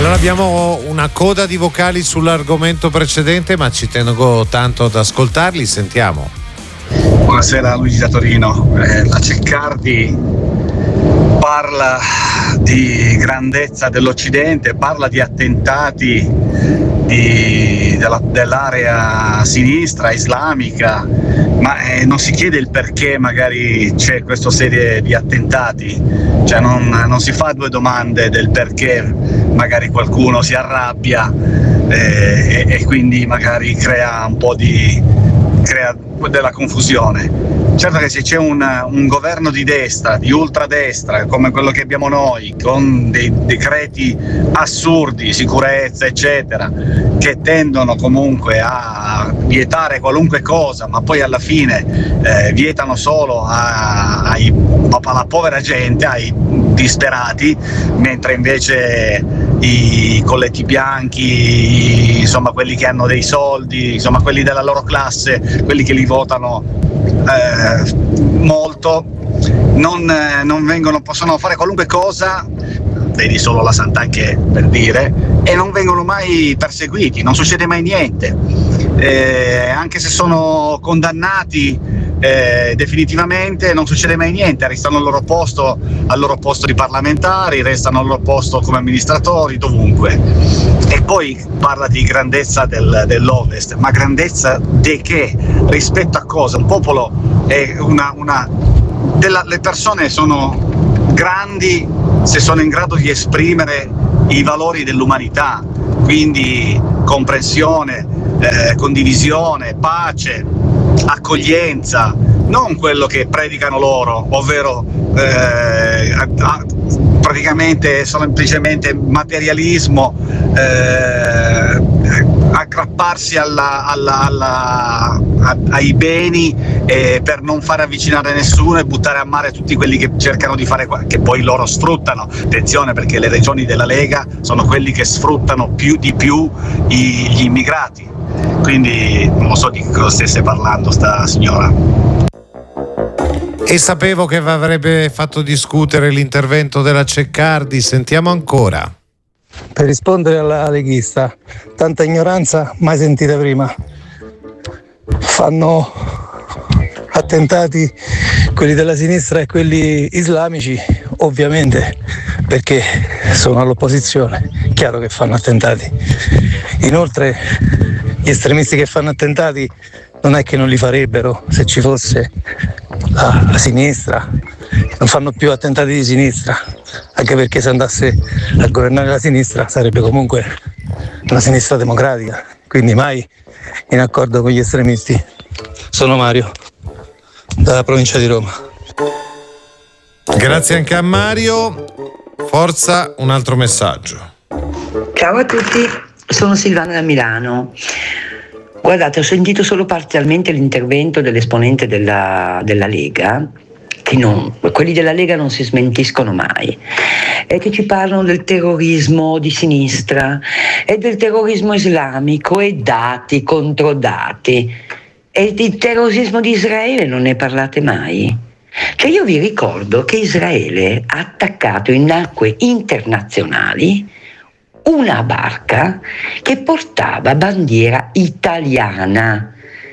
Allora abbiamo una coda di vocali sull'argomento precedente, ma ci tengo tanto ad ascoltarli, sentiamo. Buonasera, Luigi da Torino. La Ceccardi parla di grandezza dell'Occidente, parla di attentati dell'area sinistra islamica, ma non si chiede il perché magari c'è questa serie di attentati, cioè non si fa due domande del perché magari qualcuno si arrabbia e quindi magari crea della confusione. Certo che se c'è un governo di destra, di ultradestra, come quello che abbiamo noi, con dei decreti assurdi, sicurezza, eccetera, che tendono comunque a vietare qualunque cosa, ma poi alla fine vietano solo alla povera gente, ai disperati, mentre invece i colletti bianchi, insomma quelli che hanno dei soldi, insomma quelli della loro classe, quelli che li votano molto, possono fare qualunque cosa, vedi solo la Santanchè per dire, e non vengono mai perseguiti, non succede mai niente, anche se sono condannati definitivamente non succede mai niente, restano al loro posto di parlamentari, restano al loro posto come amministratori dovunque. E poi parla di grandezza dell'Ovest, ma grandezza di che? Rispetto a cosa? Un popolo è le persone sono grandi se sono in grado di esprimere i valori dell'umanità, quindi comprensione, condivisione, pace, accoglienza, non quello che predicano loro, ovvero praticamente semplicemente materialismo, aggrapparsi ai beni per non fare avvicinare nessuno e buttare a mare tutti quelli che cercano di fare, che poi loro sfruttano. Attenzione, perché le regioni della Lega sono quelli che sfruttano di più gli immigrati. Quindi non so di cosa stesse parlando sta signora. E sapevo che avrebbe fatto discutere l'intervento della Ceccardi, sentiamo ancora. Per rispondere alla leghista, tanta ignoranza mai sentita prima. Fanno attentati quelli della sinistra e quelli islamici, ovviamente, perché sono all'opposizione, chiaro che fanno attentati. Inoltre gli estremisti che fanno attentati non è che non li farebbero se ci fosse la sinistra, non fanno più attentati di sinistra, anche perché se andasse a governare la sinistra sarebbe comunque una sinistra democratica, quindi mai in accordo con gli estremisti. Sono Mario, dalla provincia di Roma. Grazie anche a Mario. Forza, un altro messaggio. Ciao a tutti, sono Silvana da Milano. Guardate, ho sentito solo parzialmente l'intervento dell'esponente della Lega, quelli della Lega non si smentiscono mai, e che ci parlano del terrorismo di sinistra e del terrorismo islamico e dati contro dati, e del terrorismo di Israele non ne parlate mai. Cioè io vi ricordo che Israele ha attaccato in acque internazionali una barca che portava bandiera italiana,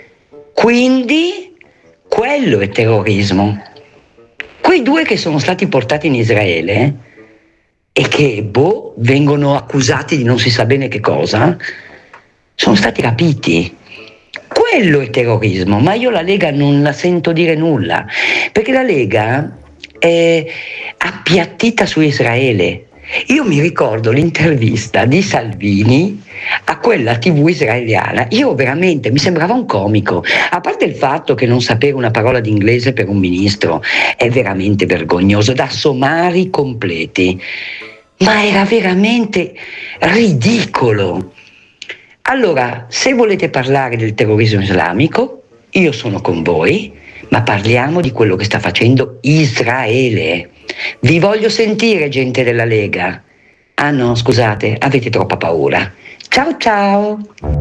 quindi quello è terrorismo. Quei due che sono stati portati in Israele e che vengono accusati di non si sa bene che cosa, sono stati rapiti. Quello è terrorismo, ma io la Lega non la sento dire nulla, perché la Lega è appiattita su Israele. Io mi ricordo l'intervista di Salvini a quella TV israeliana, io veramente mi sembrava un comico, a parte il fatto che non sapere una parola d'inglese per un ministro è veramente vergognoso, da somari completi, ma era veramente ridicolo. Allora, se volete parlare del terrorismo islamico, io sono con voi, ma parliamo di quello che sta facendo Israele. Vi voglio sentire, gente della Lega. Ah no, scusate, avete troppa paura. Ciao ciao.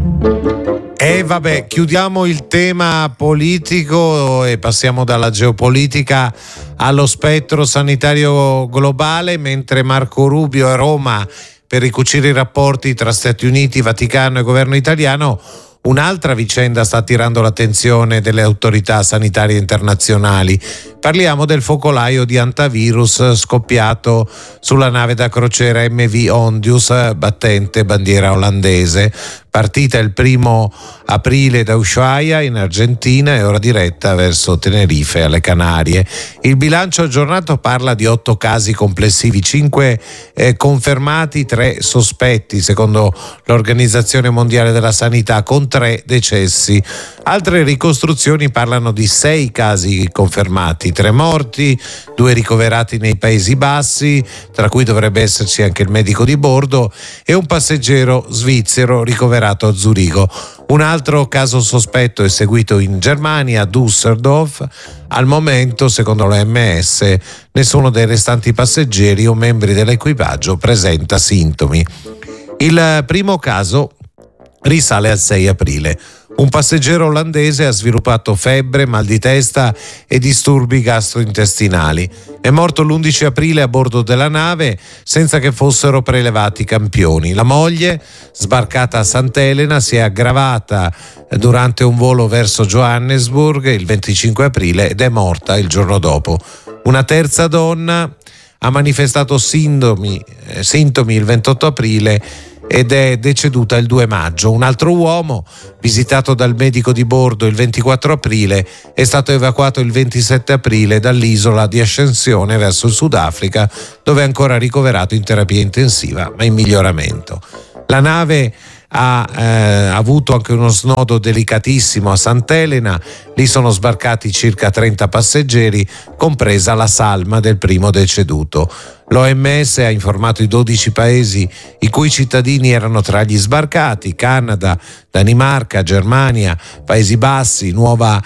E vabbè, chiudiamo il tema politico e passiamo dalla geopolitica allo spettro sanitario globale, mentre Marco Rubio a Roma per ricucire i rapporti tra Stati Uniti, Vaticano e governo italiano, un'altra vicenda sta attirando l'attenzione delle autorità sanitarie internazionali. Parliamo del focolaio di antivirus scoppiato sulla nave da crociera MV Ondius, battente bandiera olandese, partita il 1 aprile da Ushuaia in Argentina e ora diretta verso Tenerife alle Canarie. Il bilancio aggiornato parla di 8 casi complessivi, 5 confermati, 3 sospetti secondo l'Organizzazione Mondiale della Sanità, con 3 decessi. Altre ricostruzioni parlano di 6 casi confermati, 3 morti, 2 ricoverati nei Paesi Bassi, tra cui dovrebbe esserci anche il medico di bordo, e un passeggero svizzero ricoverato a Zurigo. Un altro caso sospetto è seguito in Germania, a Düsseldorf. Al momento, secondo l'OMS, nessuno dei restanti passeggeri o membri dell'equipaggio presenta sintomi. Il primo caso risale al 6 aprile. Un passeggero olandese ha sviluppato febbre, mal di testa e disturbi gastrointestinali. È morto l'11 aprile a bordo della nave senza che fossero prelevati campioni. La moglie, sbarcata a Sant'Elena, si è aggravata durante un volo verso Johannesburg il 25 aprile ed è morta il giorno dopo. Una terza donna ha manifestato sintomi il 28 aprile ed è deceduta il 2 maggio. Un altro uomo, visitato dal medico di bordo il 24 aprile, è stato evacuato il 27 aprile dall'isola di Ascensione verso il Sudafrica, dove è ancora ricoverato in terapia intensiva, ma in miglioramento. La nave ha avuto anche uno snodo delicatissimo a Sant'Elena. Lì sono sbarcati circa 30 passeggeri, compresa la salma del primo deceduto. L'OMS ha informato i 12 paesi i cui cittadini erano tra gli sbarcati: Canada, Danimarca, Germania, Paesi Bassi, Nuova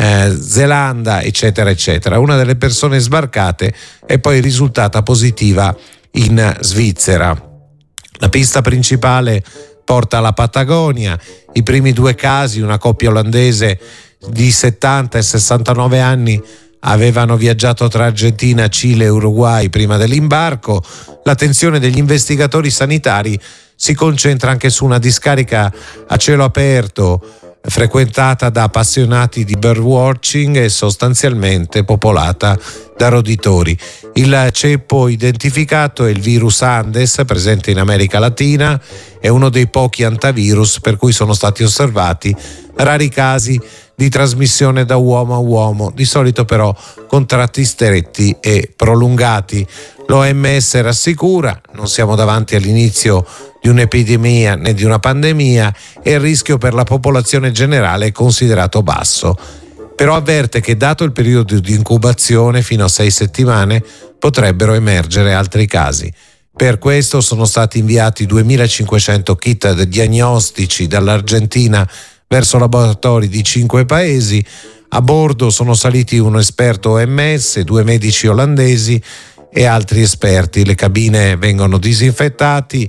Zelanda, eccetera, eccetera. Una delle persone sbarcate è poi risultata positiva in Svizzera. La pista principale porta alla Patagonia. I primi 2 casi, una coppia olandese di 70 e 69 anni, avevano viaggiato tra Argentina, Cile e Uruguay prima dell'imbarco. L'attenzione degli investigatori sanitari si concentra anche su una discarica a cielo aperto frequentata da appassionati di birdwatching e sostanzialmente popolata da roditori. Il ceppo identificato è il virus Andes, presente in America Latina. È uno dei pochi antivirus per cui sono stati osservati rari casi di trasmissione da uomo a uomo, di solito però con tratti stretti e prolungati. L'OMS rassicura: non siamo davanti all'inizio di un'epidemia né di una pandemia e il rischio per la popolazione generale è considerato basso. Però avverte che, dato il periodo di incubazione fino a 6 settimane, potrebbero emergere altri casi. Per questo sono stati inviati 2.500 kit diagnostici dall'Argentina verso laboratori di 5 paesi. A bordo sono saliti un esperto OMS, 2 medici olandesi e altri esperti. Le cabine vengono disinfettati.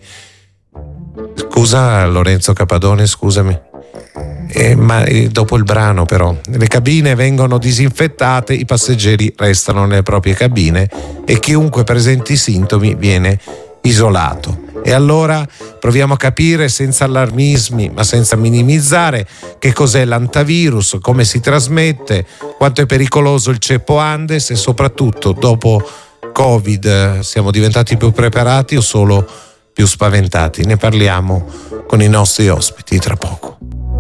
Scusa Lorenzo Capadone, scusami. Ma dopo il brano però. Le cabine vengono disinfettate, i passeggeri restano nelle proprie cabine e chiunque presenti sintomi viene isolato. E allora proviamo a capire, senza allarmismi ma senza minimizzare, che cos'è l'antivirus, come si trasmette, quanto è pericoloso il ceppo Andes e soprattutto dopo Covid siamo diventati più preparati o solo più spaventati. Ne parliamo con i nostri ospiti tra poco.